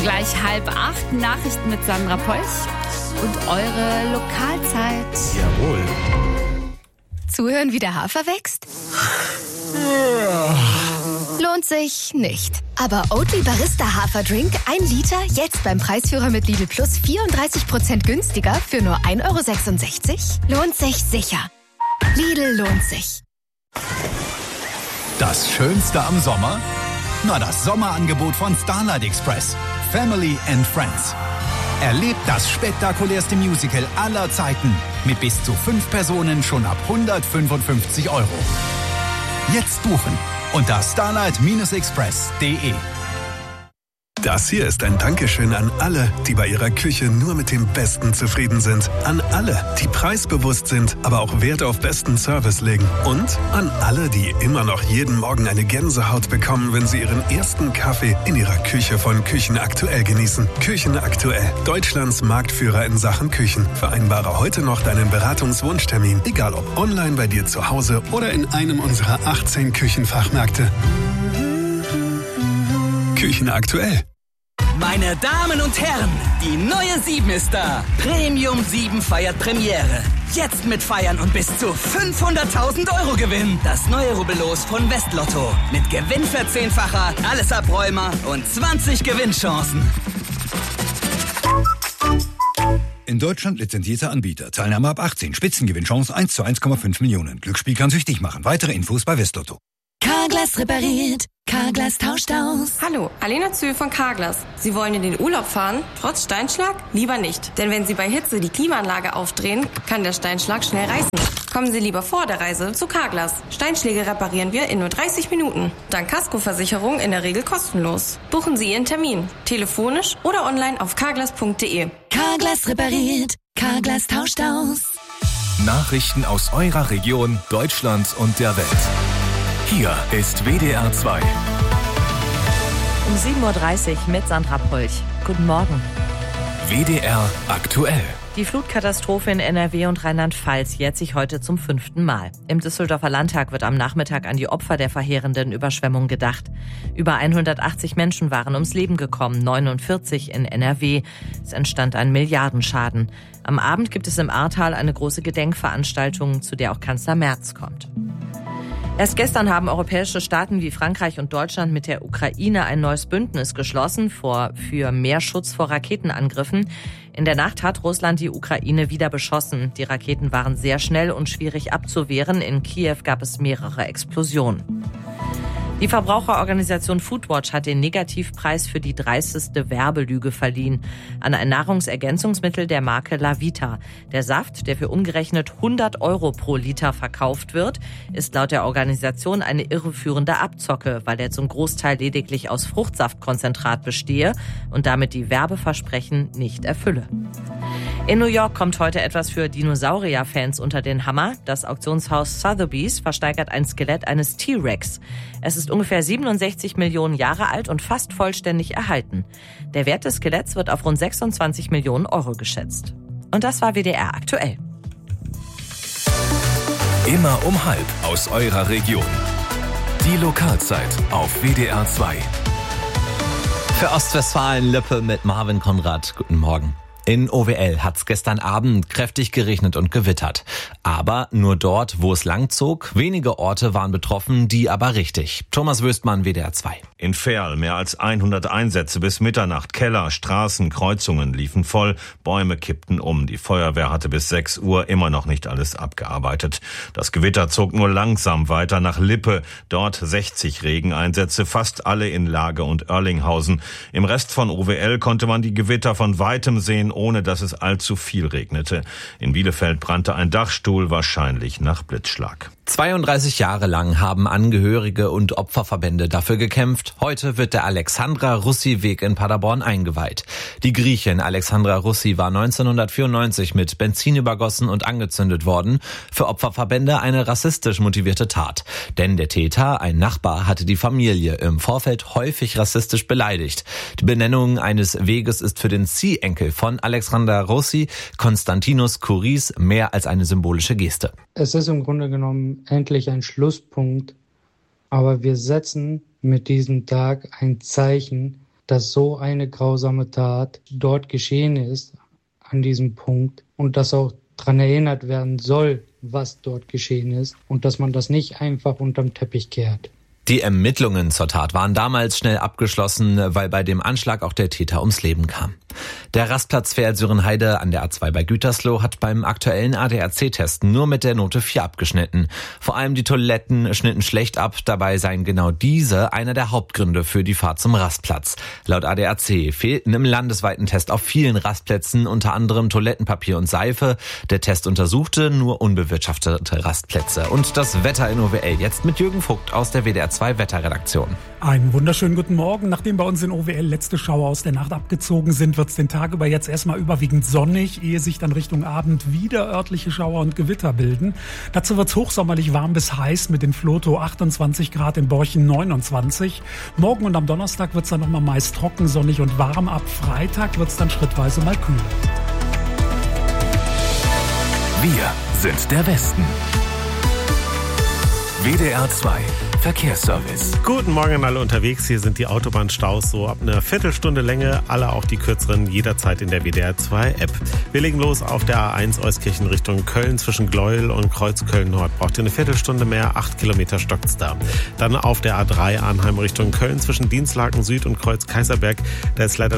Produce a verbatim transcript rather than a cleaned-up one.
Gleich halb acht, Nachrichten mit Sandra Polch und eure Lokalzeit. Jawohl. Zuhören, wie der Hafer wächst? Lohnt sich nicht. Aber Oatly Barista Haferdrink, ein Liter, jetzt beim Preisführer mit Lidl Plus vierunddreißig Prozent günstiger für nur ein Euro sechsundsechzig? Lohnt sich sicher. Lidl lohnt sich. Das Schönste am Sommer? Na, das Sommerangebot von Starlight Express. Family and Friends. Erlebt das spektakulärste Musical aller Zeiten mit bis zu fünf Personen schon ab hundertfünfundfünfzig Euro. Jetzt buchen unter starlight express punkt de. Das hier ist ein Dankeschön an alle, die bei ihrer Küche nur mit dem Besten zufrieden sind. An alle, die preisbewusst sind, aber auch Wert auf besten Service legen. Und an alle, die immer noch jeden Morgen eine Gänsehaut bekommen, wenn sie ihren ersten Kaffee in ihrer Küche von Küchenaktuell genießen. Küchenaktuell, Deutschlands Marktführer in Sachen Küchen. Vereinbare heute noch deinen Beratungswunschtermin, egal ob online bei dir zu Hause oder in einem unserer achtzehn Küchenfachmärkte. Küchenaktuell. Meine Damen und Herren, die neue sieben ist da. Premium sieben feiert Premiere. Jetzt mit Feiern und bis zu fünfhunderttausend Euro Gewinn. Das neue Rubbellos von Westlotto. Mit Gewinnverzehnfacher, alles Abräumer und zwanzig Gewinnchancen. In Deutschland lizenzierter Anbieter. Teilnahme ab achtzehn. Spitzengewinnchance eins zu eins Komma fünf Millionen. Glücksspiel kann süchtig machen. Weitere Infos bei Westlotto. Carglass repariert. Carglass tauscht aus. Hallo, Alena Zühl von Carglass. Sie wollen in den Urlaub fahren, trotz Steinschlag? Lieber nicht. Denn wenn Sie bei Hitze die Klimaanlage aufdrehen, kann der Steinschlag schnell reißen. Kommen Sie lieber vor der Reise zu Carglass. Steinschläge reparieren wir in nur dreißig Minuten. Dank Kaskoversicherung in der Regel kostenlos. Buchen Sie Ihren Termin. Telefonisch oder online auf carglass punkt de. Carglass repariert. Carglass tauscht aus. Nachrichten aus eurer Region, Deutschland und der Welt. Hier ist W D R zwei. Um sieben Uhr dreißig mit Sandra Polch. Guten Morgen. W D R aktuell. Die Flutkatastrophe in N R W und Rheinland-Pfalz jährt sich heute zum fünften Mal. Im Düsseldorfer Landtag wird am Nachmittag an die Opfer der verheerenden Überschwemmung gedacht. Über hundertachtzig Menschen waren ums Leben gekommen, neunundvierzig in N R W. Es entstand ein Milliardenschaden. Am Abend gibt es im Ahrtal eine große Gedenkveranstaltung, zu der auch Kanzler Merz kommt. Erst gestern haben europäische Staaten wie Frankreich und Deutschland mit der Ukraine ein neues Bündnis geschlossen vor, für mehr Schutz vor Raketenangriffen. In der Nacht hat Russland die Ukraine wieder beschossen. Die Raketen waren sehr schnell und schwierig abzuwehren. In Kiew gab es mehrere Explosionen. Die Verbraucherorganisation Foodwatch hat den Negativpreis für die dreisteste Werbelüge verliehen an ein Nahrungsergänzungsmittel der Marke Lavita. Der Saft, der für umgerechnet hundert Euro pro Liter verkauft wird, ist laut der Organisation eine irreführende Abzocke, weil er zum Großteil lediglich aus Fruchtsaftkonzentrat bestehe und damit die Werbeversprechen nicht erfülle. In New York kommt heute etwas für Dinosaurier-Fans unter den Hammer. Das Auktionshaus Sotheby's versteigert ein Skelett eines T-Rex. Es ist ungefähr siebenundsechzig Millionen Jahre alt und fast vollständig erhalten. Der Wert des Skeletts wird auf rund sechsundzwanzig Millionen Euro geschätzt. Und das war W D R aktuell. Immer um halb aus eurer Region. Die Lokalzeit auf W D R zwei. Für Ostwestfalen-Lippe mit Marvin Konrad. Guten Morgen. In O W L hat's gestern Abend kräftig geregnet und gewittert. Aber nur dort, wo es lang zog. Wenige Orte waren betroffen, die aber richtig. Thomas Wöstmann, W D R zwei. In Verl mehr als hundert Einsätze bis Mitternacht. Keller, Straßen, Kreuzungen liefen voll. Bäume kippten um. Die Feuerwehr hatte bis sechs Uhr immer noch nicht alles abgearbeitet. Das Gewitter zog nur langsam weiter nach Lippe. Dort sechzig Regeneinsätze, fast alle in Lage und Oerlinghausen. Im Rest von O W L konnte man die Gewitter von weitem sehen, ohne dass es allzu viel regnete. In Bielefeld brannte ein Dachstuhl, wahrscheinlich nach Blitzschlag. zweiunddreißig Jahre lang haben Angehörige und Opferverbände dafür gekämpft. Heute wird der Alexandra-Russi-Weg in Paderborn eingeweiht. Die Griechin Alexandra Russi war neunzehnhundertvierundneunzig mit Benzin übergossen und angezündet worden. Für Opferverbände eine rassistisch motivierte Tat. Denn der Täter, ein Nachbar, hatte die Familie im Vorfeld häufig rassistisch beleidigt. Die Benennung eines Weges ist für den Ziehenkel von Alexandra Russi, Konstantinos Kouris, mehr als eine symbolische Geste. Es ist im Grunde genommen endlich ein Schlusspunkt, aber wir setzen mit diesem Tag ein Zeichen dass so eine grausame Tat dort geschehen ist, an diesem Punkt, und dass auch daran erinnert werden soll, was dort geschehen ist und dass man das nicht einfach unterm Teppich kehrt. Die Ermittlungen zur Tat waren damals schnell abgeschlossen, weil bei dem Anschlag auch der Täter ums Leben kam. Der Rastplatz Pferd-Sörenheide an der A zwei bei Gütersloh hat beim aktuellen A D A C-Test nur mit der Note vier abgeschnitten. Vor allem die Toiletten schnitten schlecht ab, dabei seien genau diese einer der Hauptgründe für die Fahrt zum Rastplatz. Laut A D A C fehlten im landesweiten Test auf vielen Rastplätzen unter anderem Toilettenpapier und Seife. Der Test untersuchte nur unbewirtschaftete Rastplätze. Und das Wetter in O W L jetzt mit Jürgen Vogt aus der W D R zwei Wetterredaktion. Einen wunderschönen guten Morgen. Nachdem bei uns in O W L letzte Schauer aus der Nacht abgezogen sind, wird es den Tag über jetzt erstmal überwiegend sonnig, ehe sich dann Richtung Abend wieder örtliche Schauer und Gewitter bilden. Dazu wird es hochsommerlich warm bis heiß mit den Floto achtundzwanzig Grad, in Borchen neunundzwanzig. Morgen und am Donnerstag wird es dann nochmal meist trocken, sonnig und warm. Ab Freitag wird es dann schrittweise mal kühler. Wir sind der Westen. W D R zwei Verkehrsservice. Guten Morgen an alle unterwegs. Hier sind die Autobahnstaus so ab einer Viertelstunde Länge. Alle auch die kürzeren jederzeit in der W D R zwei App. Wir legen los auf der A eins Euskirchen Richtung Köln zwischen Gleuel und Kreuzköln Nord. Braucht ihr eine Viertelstunde mehr, acht Kilometer stockt's da. Dann auf der A drei Arnheim Richtung Köln zwischen Dienstlaken Süd und Kreuz Kaiserberg. Da ist leider